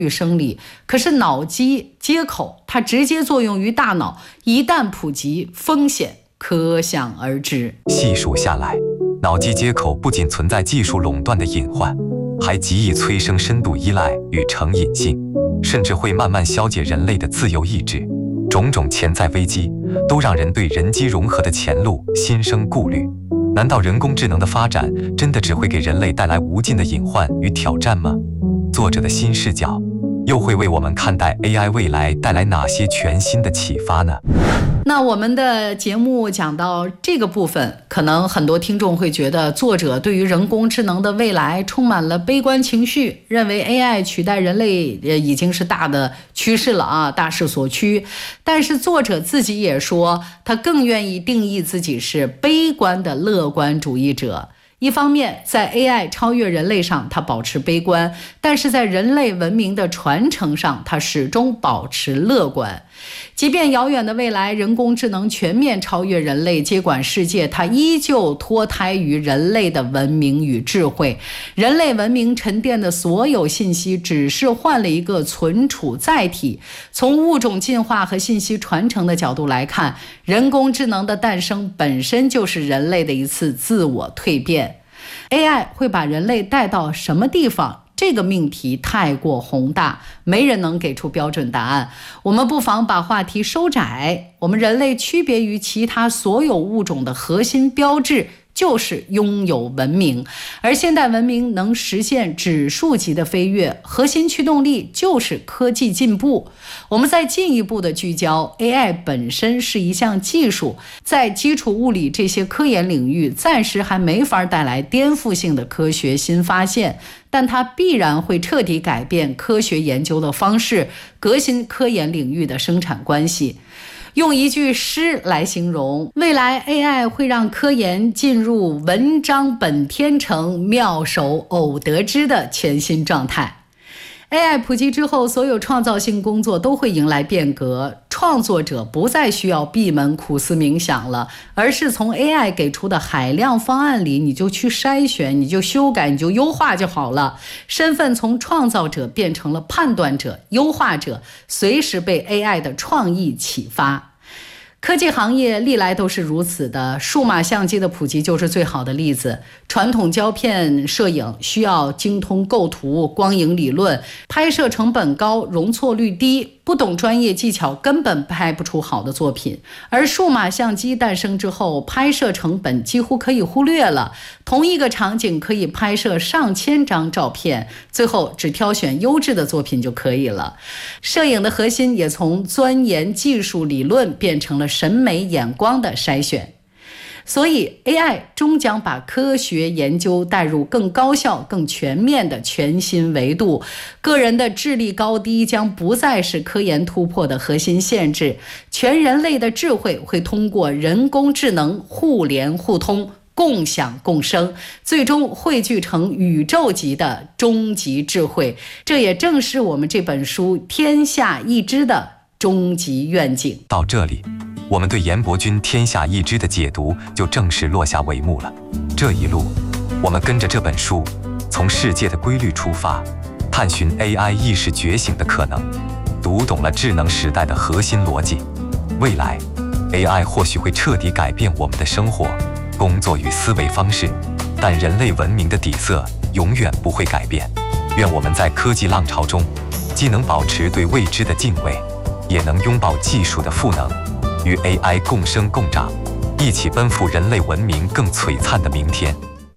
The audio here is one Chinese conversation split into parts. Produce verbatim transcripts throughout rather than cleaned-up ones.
与生理，可是脑机接口它直接作用于大脑，一旦普及，风险可想而知。 细数下来，脑机接口不仅存在技术垄断的隐患，还极易催生深度依赖与成瘾性，甚至会慢慢消解人类的自由意志。种种潜在危机都让人对人机融合的前路心生顾虑。难道人工智能的发展真的只会给人类带来无尽的隐患与挑战吗？作者的新视角又会为我们看待 A I 未来带来哪些全新的启发呢？ 那我们的节目讲到这个部分，可能很多听众会觉得作者对于人工智能的未来充满了悲观情绪，认为 A I 取代人类已经是大的趋势了啊，大势所趋。但是作者自己也说，他更愿意定义自己是悲观的乐观主义者。一方面，在 A I 超越人类上，他保持悲观，但是在人类文明的传承上，他始终保持乐观。即便遥远的未来，人工智能全面超越人类，接管世界，它依旧脱胎于人类的文明与智慧。人类文明沉淀的所有信息，只是换了一个存储载体。从物种进化和信息传承的角度来看，人工智能的诞生本身就是人类的一次自我蜕变。A I 会把人类带到什么地方？这个命题太过宏大，没人能给出标准答案。我们不妨把话题收窄，我们人类区别于其他所有物种的核心标志就是拥有文明，而现代文明能实现指数级的飞跃，核心驱动力就是科技进步。我们再进一步的聚焦 A I 本身是一项技术，在基础物理这些科研领域暂时还没法带来颠覆性的科学新发现，但它必然会彻底改变科学研究的方式，革新科研领域的生产关系。用一句诗来形容，未来 A I 会让科研进入文章本天成，妙手偶得之的全新状态。A I 普及之后，所有创造性工作都会迎来变革，创作者不再需要闭门苦思冥想了，而是从 A I 给出的海量方案里，你就去筛选，你就修改，你就优化就好了。身份从创造者变成了判断者、优化者，随时被 A I 的创意启发。科技行业历来都是如此的，数码相机的普及就是最好的例子。传统胶片摄影需要精通构图、光影理论，拍摄成本高，容错率低，不懂专业技巧根本拍不出好的作品。而数码相机诞生之后，拍摄成本几乎可以忽略了，同一个场景可以拍摄上千张照片，最后只挑选优质的作品就可以了。摄影的核心也从钻研技术理论变成了审美眼光的筛选。所以 A I 终将把科学研究带入更高效、更全面的全新维度。个人的智力高低将不再是科研突破的核心限制，全人类的智慧会通过人工智能互联互通、共享共生，最终汇聚成宇宙级的终极智慧。这也正是我们这本书《天下一知》的终极愿景。 到这里，我们对严伯钧《天下一知》的解读就正式落下帷幕了。这一路，我们跟着这本书，从世界的规律出发，探寻 A I 意识觉醒的可能，读懂了智能时代的核心逻辑。未来 A I 或许会彻底改变我们的生活、工作与思维方式，但人类文明的底色永远不会改变。愿我们在科技浪潮中，既能保持对未知的敬畏，也能拥抱技术的赋能，与 A I 共生共长，一起奔赴人类文明更璀璨的明天。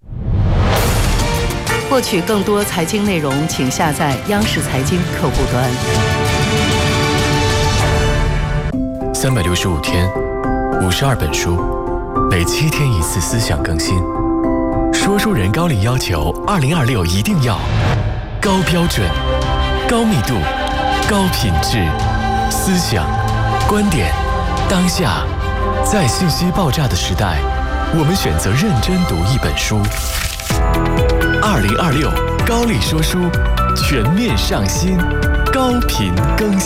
获取更多财经内容，请下载央视财经客户端。 三百六十五天，五十二本书，每七天一次思想更新。说书人高丽要求，二零二六一定要高标准、高密度、高品质，思想、观点。当下，在信息爆炸的时代，我们选择认真读一本书。二零二六高丽说书全面上新，高频更新。